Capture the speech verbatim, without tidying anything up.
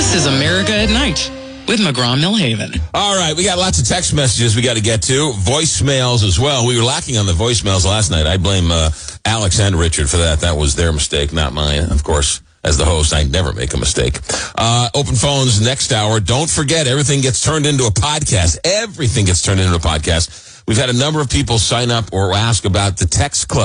This is America at Night with McGraw-Millhaven. All right, we got lots of text messages we got to get to, voicemails as well. We were lacking on the voicemails last night. I blame uh, Alex and Richard for that. That was their mistake, not mine. Of course, as the host, I never make a mistake. Uh, open phones next hour. Don't forget, everything gets turned into a podcast. Everything gets turned into a podcast. We've had a number of people sign up or ask about the text club.